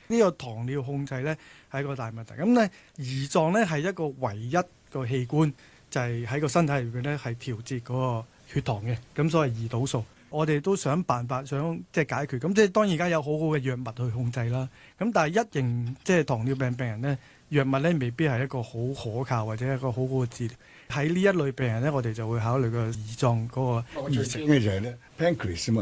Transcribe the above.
呢個糖尿控制咧係一個大問題。咁咧胰臟咧係一個唯一個器官，就係喺個身體裏邊咧係調節嗰個血糖嘅。咁所謂胰島素，我哋都想辦法想即係解決。咁即係當然而家有好好嘅藥物去控制啦。咁但係一型即係糖尿病病人咧，藥物咧未必係一個好可靠或者一個好好嘅治療。喺呢一類病人咧，我哋就會考慮個胰臟嗰個移植。 嘅就係咧 pancreas 啊嘛。